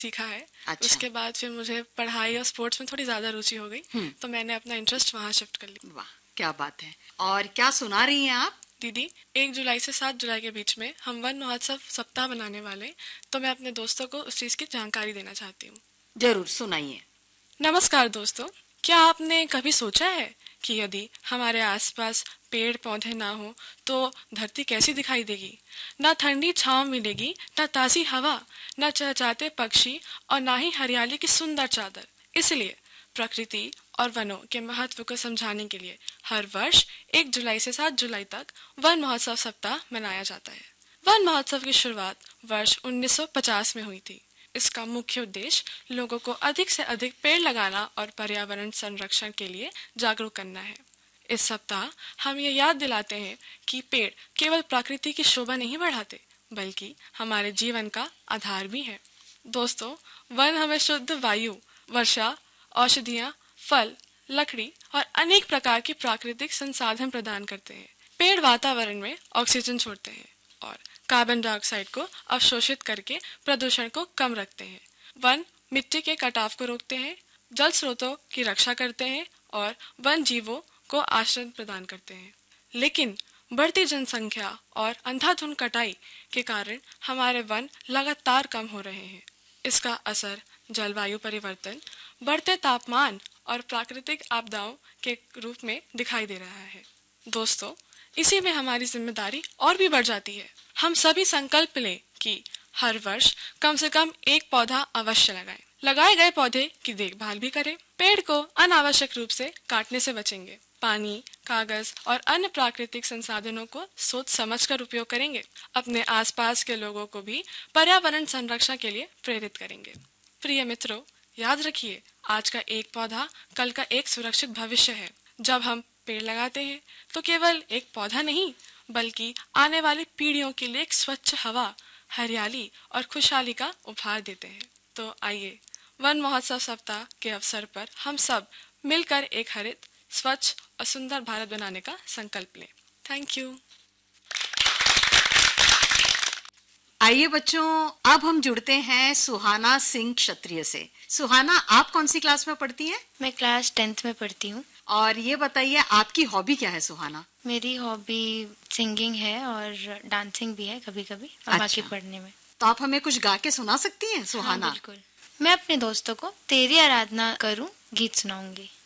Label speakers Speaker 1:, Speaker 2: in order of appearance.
Speaker 1: सीखा है।
Speaker 2: अच्छा।
Speaker 1: उसके बाद फिर मुझे पढ़ाई और स्पोर्ट्स में थोड़ी ज्यादा रुचि हो गई, तो मैंने अपना इंटरेस्ट वहाँ शिफ्ट कर लिया।
Speaker 2: वाह, क्या बात है। और क्या सुना रही हैं आप?
Speaker 1: दीदी, 1 जुलाई से 7 जुलाई के बीच में हम वन महोत्सव सप्ताह बनाने वाले, तो मैं अपने दोस्तों को उस चीज की जानकारी देना चाहती हूँ।
Speaker 2: जरूर सुनाइए।
Speaker 1: नमस्कार दोस्तों, क्या आपने कभी सोचा है कि यदि हमारे आसपास पेड़ पौधे ना हो तो धरती कैसी दिखाई देगी? ना ठंडी छांव मिलेगी, ना ताजी हवा, ना चहचहाते पक्षी और ना ही हरियाली की सुंदर चादर। इसलिए प्रकृति और वनों के महत्व को समझाने के लिए हर वर्ष 1 जुलाई से 7 जुलाई तक वन महोत्सव सप्ताह मनाया जाता है। वन महोत्सव की शुरुआत वर्ष 1950 में हुई थी। इसका मुख्य उद्देश्य लोगों को अधिक से अधिक पेड़ लगाना और पर्यावरण संरक्षण के लिए जागरूक करना है। इस सप्ताह हम ये याद दिलाते हैं कि पेड़ केवल प्रकृति की शोभा नहीं बढ़ाते, बल्कि हमारे जीवन का आधार भी है। दोस्तों, वन हमें शुद्ध वायु, वर्षा, औषधियाँ, फल, लकड़ी और अनेक प्रकार के प्राकृतिक संसाधन प्रदान करते हैं। पेड़ वातावरण में ऑक्सीजन छोड़ते हैं और कार्बन डाइऑक्साइड को अवशोषित करके प्रदूषण को कम रखते हैं। वन मिट्टी के कटाव को रोकते हैं, जल स्रोतों की रक्षा करते हैं और वन जीवों को आश्रय प्रदान करते हैं। लेकिन बढ़ती जनसंख्या और अंधाधुंध कटाई के कारण हमारे वन लगातार कम हो रहे हैं। इसका असर जलवायु परिवर्तन, बढ़ते तापमान और प्राकृतिक आपदाओं के रूप में दिखाई दे रहा है। दोस्तों, इसी में हमारी जिम्मेदारी और भी बढ़ जाती है। हम सभी संकल्प लें कि हर वर्ष कम से कम एक पौधा अवश्य लगाएं। लगाए गए पौधे की देखभाल भी करें। पेड़ को अनावश्यक रूप से काटने से बचेंगे। पानी, कागज और अन्य प्राकृतिक संसाधनों को सोच समझकर उपयोग करेंगे। अपने आसपास के लोगों को भी पर्यावरण संरक्षण के लिए प्रेरित करेंगे। प्रिय मित्रों, याद रखिए, आज का एक पौधा कल का एक सुरक्षित भविष्य है। जब हम पेड़ लगाते हैं तो केवल एक पौधा नहीं, बल्कि आने वाली पीढ़ियों के लिए एक स्वच्छ हवा, हरियाली और खुशहाली का उपहार देते हैं। तो आइए, वन महोत्सव सप्ताह के अवसर पर हम सब मिलकर एक हरित, स्वच्छ और सुंदर भारत बनाने का संकल्प लें। Thank you.
Speaker 2: आइए बच्चों, अब हम जुड़ते हैं सुहाना सिंह क्षत्रिय से। सुहाना, आप कौन सी क्लास में पढ़ती हैं?
Speaker 3: मैं क्लास 10th में पढ़ती हूँ।
Speaker 2: और ये बताइए, आपकी हॉबी क्या है सुहाना?
Speaker 3: मेरी हॉबी सिंगिंग है और डांसिंग भी है कभी कभी, और बाकी पढ़ने में।
Speaker 2: तो आप हमें कुछ गा के सुना सकती हैं सुहाना?
Speaker 3: हाँ, बिल्कुल। मैं अपने दोस्तों को तेरी आराधना करूँ गीत सुनाऊंगी।